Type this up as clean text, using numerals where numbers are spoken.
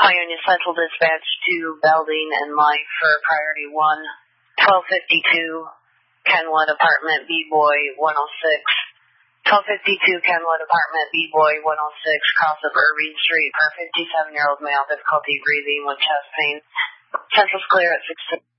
Union Central Dispatch to Belding and Life for Priority 1, 1252 Kenwood Apartment B-Boy 106. 1252 Kenwood Apartment B-Boy 106, cross of Irving Street for a 57-year-old male, difficulty breathing with chest pain. Central's clear at 6.